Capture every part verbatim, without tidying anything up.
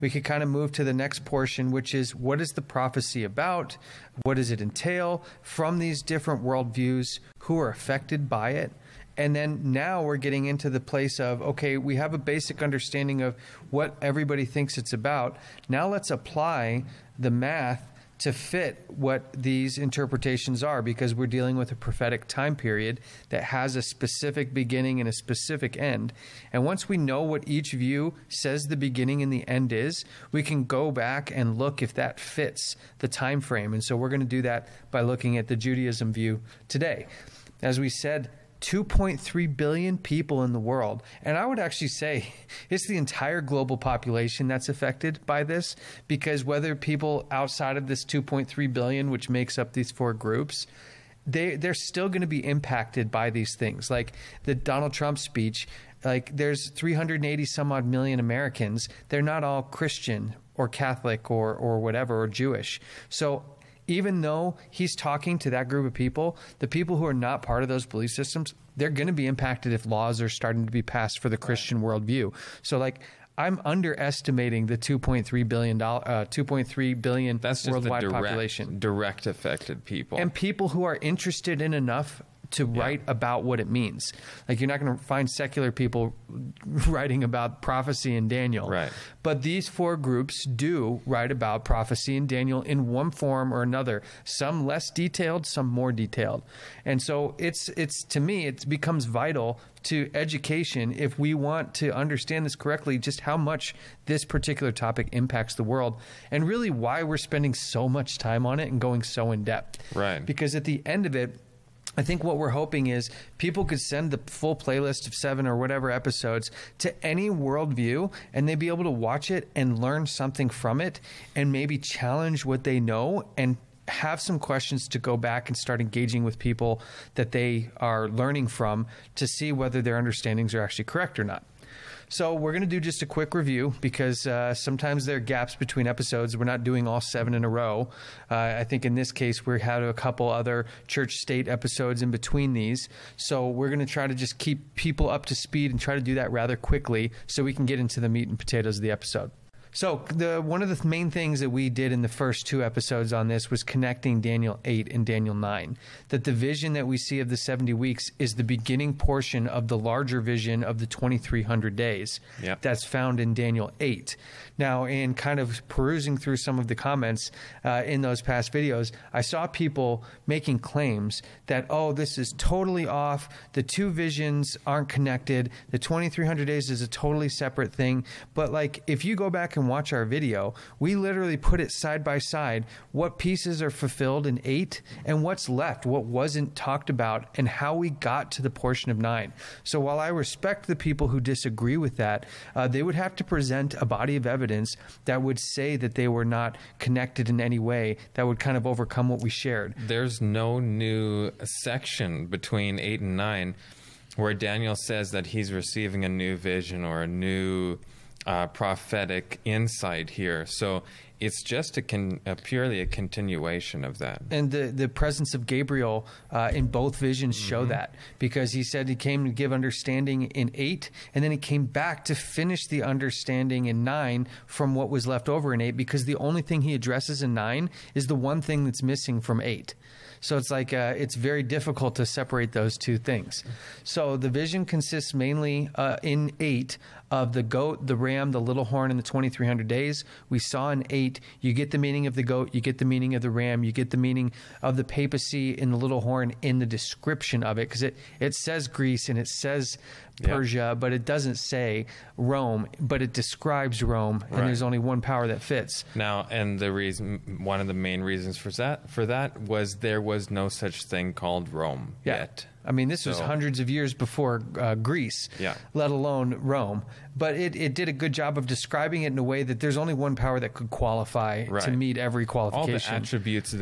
we could kind of move to the next portion, which is what is the prophecy about? What does it entail from these different worldviews? Who are affected by it? And then now we're getting into the place of, okay, we have a basic understanding of what everybody thinks it's about. Now let's apply the math to fit what these interpretations are, because we're dealing with a prophetic time period that has a specific beginning and a specific end. And once we know what each view says the beginning and the end is, we can go back and look if that fits the time frame. And so we're going to do that by looking at the Judaism view today. As we said, two point three billion people in the world. And I would actually say it's the entire global population that's affected by this, because whether people outside of this two point three billion, which makes up these four groups, they, they're still going to be impacted by these things. Like the Donald Trump speech, like there's three hundred eighty some odd million Americans. They're not all Christian or Catholic or, or whatever, or Jewish. So even though he's talking to that group of people, the people who are not part of those belief systems, they're going to be impacted if laws are starting to be passed for the Christian worldview. So, like, I'm underestimating the two point three billion dollars, uh, two point three billion That's just worldwide the direct, population, direct affected people, and people who are interested in enough to write yeah. about what it means. Like, you're not going to find secular people writing about prophecy in Daniel. Right. But these four groups do write about prophecy in Daniel in one form or another, some less detailed, some more detailed. And so it's, it's to me, it becomes vital to education if we want to understand this correctly, just how much this particular topic impacts the world, and really why we're spending so much time on it and going so in depth. Right. Because at the end of it, I think what we're hoping is people could send the full playlist of seven or whatever episodes to any worldview, and they'd be able to watch it and learn something from it, and maybe challenge what they know and have some questions to go back and start engaging with people that they are learning from to see whether their understandings are actually correct or not. So we're going to do just a quick review, because uh, sometimes there are gaps between episodes. We're not doing all seven in a row. Uh, I think in this case, we had a couple other church state episodes in between these. So we're going to try to just keep people up to speed and try to do that rather quickly so we can get into the meat and potatoes of the episode. So the one of the main things that we did in the first two episodes on this was connecting Daniel eight and Daniel nine. That the vision that we see of the seventy weeks is the beginning portion of the larger vision of the twenty-three hundred days. Yep. That's found in Daniel eight. Now, in kind of perusing through some of the comments uh, in those past videos, I saw people making claims that, oh, this is totally off. The two visions aren't connected. The twenty-three hundred days is a totally separate thing. But like, if you go back and watch our video, we literally put it side by side, what pieces are fulfilled in eight and what's left, what wasn't talked about, and how we got to the portion of nine. So while I respect the people who disagree with that, uh, they would have to present a body of evidence that would say that they were not connected in any way, that would kind of overcome what we shared. There's no new section between eight and nine where Daniel says that he's receiving a new vision or a new Uh, prophetic insight here. So it's just a, con- a purely a continuation of that. And the, the presence of Gabriel uh, in both visions show Mm-hmm. that, because he said he came to give understanding in eight, and then he came back to finish the understanding in nine from what was left over in eight, because the only thing he addresses in nine is the one thing that's missing from eight. So it's like uh, it's very difficult to separate those two things. So the vision consists mainly uh, in eight of the goat, the ram, the little horn, and the twenty-three hundred days. We saw in eight, you get the meaning of the goat, you get the meaning of the ram, you get the meaning of the papacy in the little horn in the description of it, because it, it says Greece and it says Persia, yeah. but it doesn't say Rome, but it describes Rome, and right. there's only one power that fits. Now, and the reason, one of the main reasons for that, for that was there was no such thing called Rome yeah. yet. I mean, this so, was hundreds of years before uh, Greece, yeah. let alone Rome. But it, it did a good job of describing it in a way that there's only one power that could qualify right. to meet every qualification. All the attributes there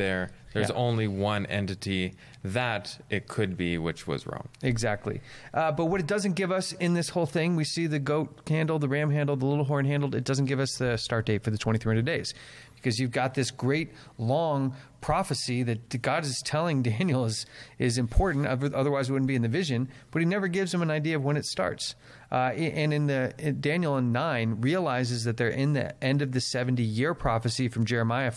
There's Yeah. only one entity that it could be, which was Rome. Exactly. Uh, but what it doesn't give us in this whole thing, we see the goat handle, the ram handle, the little horn handled. It doesn't give us the start date for the twenty-three hundred days, because you've got this great long prophecy that God is telling Daniel is, is important. Otherwise, it wouldn't be in the vision. But he never gives him an idea of when it starts. Uh, and in the in Daniel in nine realizes that they're in the end of the seventy year prophecy from Jeremiah